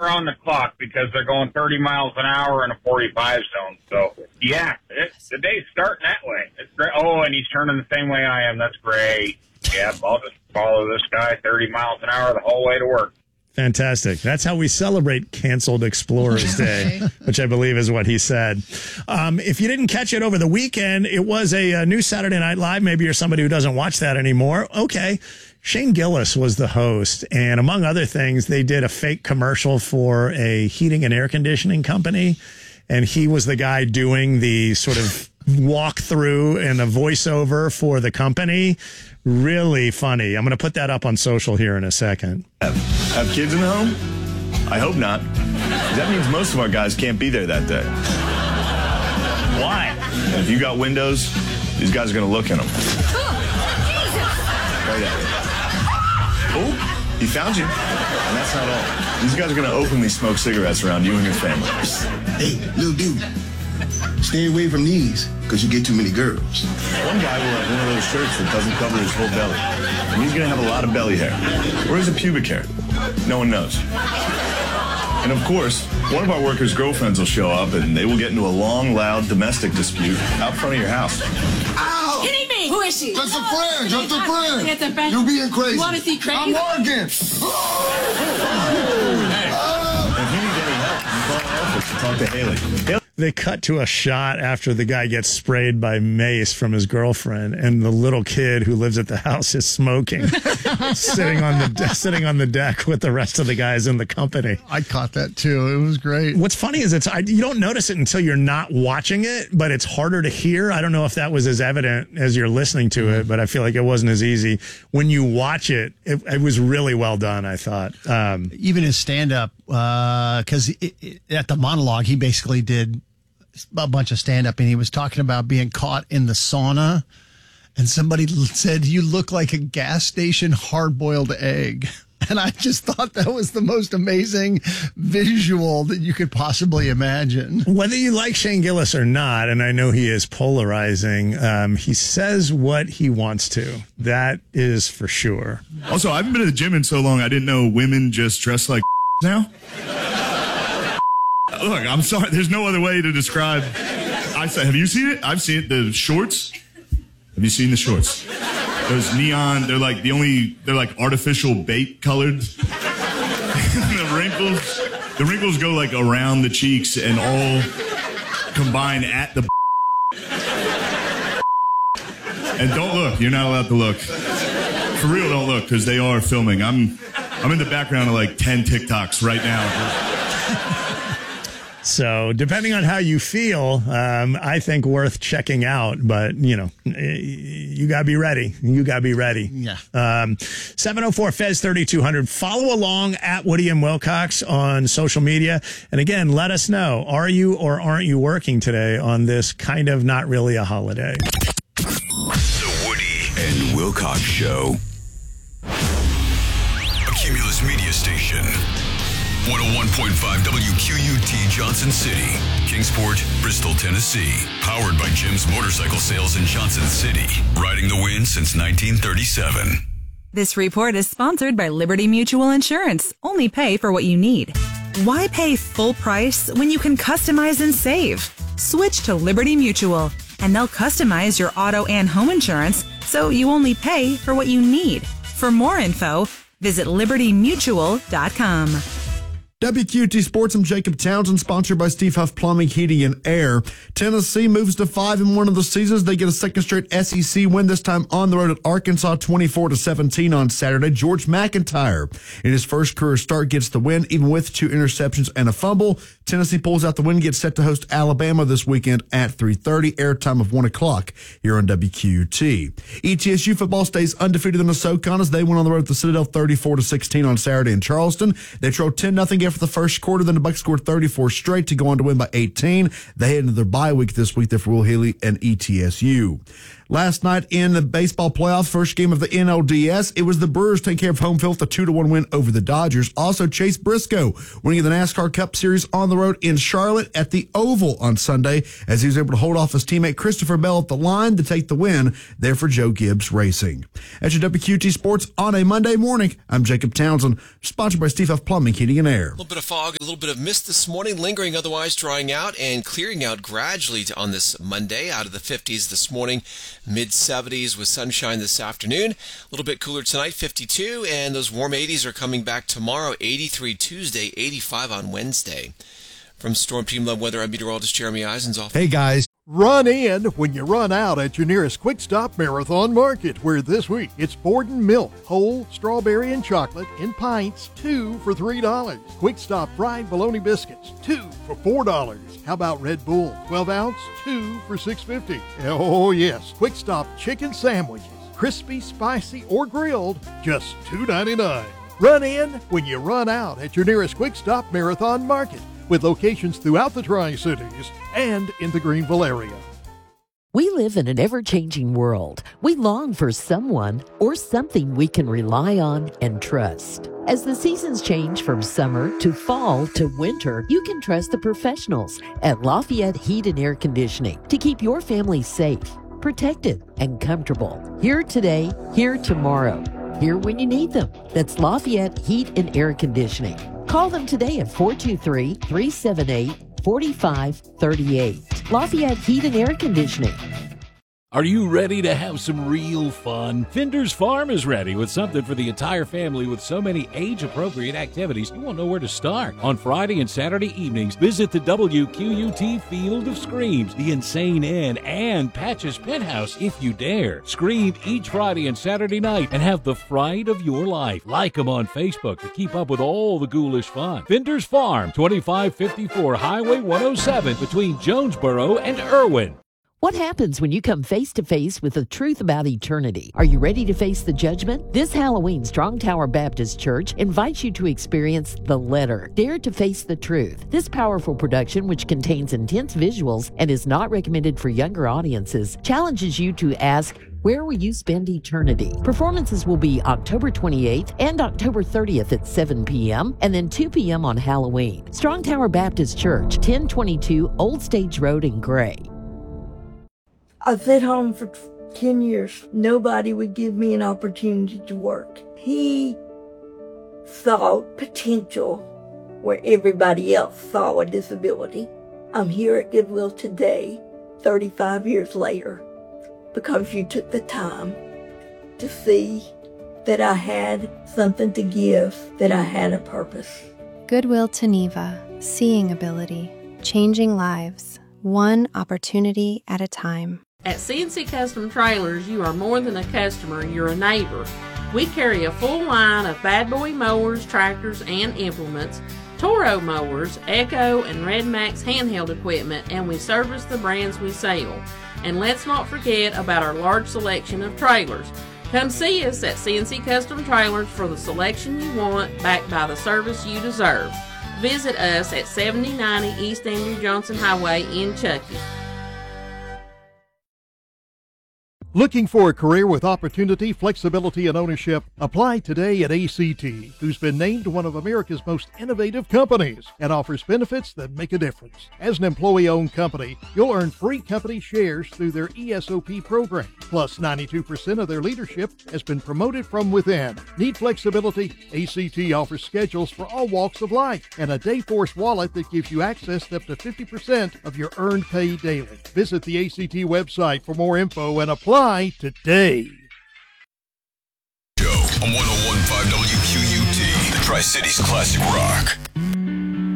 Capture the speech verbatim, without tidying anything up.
around the clock because they're going thirty miles an hour in a forty-five zone. So, yeah, it, the day's starting that way. It's great. Oh, and he's turning the same way I am. That's great. Yeah, I'll just follow this guy thirty miles an hour the whole way to work. Fantastic. That's how we celebrate Canceled Explorers Day, which I believe is what he said. Um, if you didn't catch it over the weekend, it was a, a new Saturday Night Live. Maybe you're somebody who doesn't watch that anymore. Okay. Shane Gillis was the host, and among other things, they did a fake commercial for a heating and air conditioning company, and he was the guy doing the sort of walkthrough and a voiceover for the company. Really funny. I'm going to put that up on social here in a second. Have, have kids in the home? I hope not. That means most of our guys can't be there that day. Why? And if you got windows, these guys are going to look in them. Right at it. Oh, he found you. And that's not all. These guys are going to openly smoke cigarettes around you and your family. Hey, little dude, stay away from these, because you get too many girls. One guy will have one of those shirts that doesn't cover his whole belly. And he's going to have a lot of belly hair. Where is the pubic hair? No one knows. And of course, one of our workers' girlfriends will show up, and they will get into a long, loud domestic dispute out front of your house. Ow! Hitting me! Who is she? Just a friend, just a friend. It's a friend. You're being crazy. You want to see crazy? I'm working. Hey, if you need any help, you call our office and talk to Haley. Haley. They cut to a shot after the guy gets sprayed by mace from his girlfriend, and the little kid who lives at the house is smoking, sitting on the de- sitting on the deck with the rest of the guys in the company. I caught that too. It was great. What's funny is it's I, you don't notice it until you're not watching it, but it's harder to hear. I don't know if that was as evident as you're listening to it, but I feel like it wasn't as easy when you watch it. It, it was really well done, I thought. Um, Even his stand-up, because uh, at the monologue, he basically did a bunch of stand-up, and he was talking about being caught in the sauna, and somebody said, "You look like a gas station hard-boiled egg." And I just thought that was the most amazing visual that you could possibly imagine. Whether you like Shane Gillis or not, and I know he is polarizing, um, he says what he wants to. That is for sure. Also, I haven't been to the gym in so long, I didn't know women just dress like now. Look, I'm sorry. There's no other way to describe. I said, have you seen it? I've seen it. The shorts. Have you seen the shorts? Those neon. They're like the only. They're like artificial bait colored. The wrinkles. The wrinkles go like around the cheeks and all combine at the. And don't look. You're not allowed to look. For real, don't look, because they are filming. I'm. I'm in the background of like ten TikToks right now. So depending on how you feel, um, I think worth checking out. But, you know, you got to be ready. You got to be ready. Yeah. Um, seven oh four Fez thirty-two hundred. Follow along at Woody and Wilcox on social media. And again, let us know, are you or aren't you working today on this kind of not really a holiday? The Woody and Wilcox Show. A Cumulus Media Station. one oh one point five W Q U T Johnson City, Kingsport, Bristol, Tennessee. Powered by Jim's Motorcycle Sales in Johnson City. Riding the wind since nineteen thirty-seven. This report is sponsored by Liberty Mutual Insurance. Only pay for what you need. Why pay full price when you can customize and save? Switch to Liberty Mutual, and they'll customize your auto and home insurance so you only pay for what you need. For more info, visit liberty mutual dot com. W Q T Sports, I'm Jacob Townsend, sponsored by Steve Huff Plumbing, Heating, and Air. Tennessee moves to five and one of the seasons. They get a second straight S E C win, this time on the road at Arkansas, twenty-four to seventeen on Saturday. George McIntyre, in his first career start, gets the win, even with two interceptions and a fumble. Tennessee pulls out the win, gets set to host Alabama this weekend at three thirty, airtime of one o'clock here on W Q T. E T S U football stays undefeated in the SoCon as they went on the road at the Citadel thirty-four to sixteen on Saturday in Charleston. They trailed ten nothing after the first quarter, then the Bucs scored thirty-four straight to go on to win by eighteen. They head into their bye week this week there for Will Healy and E T S U. Last night in the baseball playoffs, first game of the N L D S, it was the Brewers taking care of home field with a two to one win over the Dodgers. Also, Chase Briscoe winning the NASCAR Cup Series on the road in Charlotte at the Oval on Sunday as he was able to hold off his teammate Christopher Bell at the line to take the win there for Joe Gibbs Racing. At your W Q T Sports on a Monday morning, I'm Jacob Townsend, sponsored by Steve Huff Plumbing, Heating and Air. A little bit of fog, a little bit of mist this morning, lingering otherwise, drying out and clearing out gradually on this Monday, out of the fifties this morning, mid seventies with sunshine this afternoon. A little bit cooler tonight, fifty-two, and those warm eighties are coming back tomorrow, eighty-three Tuesday, eighty-five on Wednesday. From Storm Team Love Weather, I'm meteorologist Jeremy Eisenzoff. Hey guys. Run in when you run out at your nearest Quick Stop Marathon Market, where this week it's Borden Milk, whole, strawberry, and chocolate in pints, two for three dollars. Quick Stop Fried Bologna Biscuits, two for four dollars. How about Red Bull, twelve ounce, two for six fifty. Oh yes, Quick Stop Chicken Sandwiches, crispy, spicy, or grilled, just two ninety-nine. Run in when you run out at your nearest Quick Stop Marathon Market, with locations throughout the Tri-Cities and in the Greenville area. We live in an ever-changing world. We long for someone or something we can rely on and trust. As the seasons change from summer to fall to winter, you can trust the professionals at Lafayette Heat and Air Conditioning to keep your family safe, protected, and comfortable. Here today, here tomorrow. Here when you need them. That's Lafayette Heat and Air Conditioning. Call them today at four two three, three seven eight, four five three eight. Lafayette Heat and Air Conditioning. Are you ready to have some real fun? Finder's Farm is ready with something for the entire family with so many age-appropriate activities you won't know where to start. On Friday and Saturday evenings, visit the W Q U T Field of Screams, the Insane Inn, and Patch's Penthouse if you dare. Scream each Friday and Saturday night and have the fright of your life. Like them on Facebook to keep up with all the ghoulish fun. Finder's Farm, twenty-five fifty-four Highway one oh seven between Jonesboro and Irwin. What happens when you come face to face with the truth about eternity? Are you ready to face the judgment? This Halloween, Strong Tower Baptist Church invites you to experience The Letter, Dare to Face the Truth. This powerful production, which contains intense visuals and is not recommended for younger audiences, challenges you to ask, where will you spend eternity? Performances will be October twenty-eighth and October thirtieth at seven p.m. and then two p.m. on Halloween. Strong Tower Baptist Church, ten twenty-two Old Stage Road in Gray. I've been home for ten years. Nobody would give me an opportunity to work. He saw potential where everybody else saw a disability. I'm here at Goodwill today, thirty-five years later, because you took the time to see that I had something to give, that I had a purpose. Goodwill Geneva, seeing ability, changing lives, one opportunity at a time. At C N C Custom Trailers, you are more than a customer, you're a neighbor. We carry a full line of Bad Boy mowers, tractors, and implements, Toro mowers, Echo, and Red Max handheld equipment, and we service the brands we sell. And let's not forget about our large selection of trailers. Come see us at C N C Custom Trailers for the selection you want, backed by the service you deserve. Visit us at seventy ninety East Andrew Johnson Highway in Chuckey. Looking for a career with opportunity, flexibility, and ownership? Apply today at A C T, who's been named one of America's most innovative companies and offers benefits that make a difference. As an employee-owned company, you'll earn free company shares through their E S O P program. Plus, ninety-two percent of their leadership has been promoted from within. Need flexibility? A C T offers schedules for all walks of life and a Dayforce wallet that gives you access to up to fifty percent of your earned pay daily. Visit the A C T website for more info and apply today. Show on one oh one point five W Q U T, the Tri-Cities Classic Rock.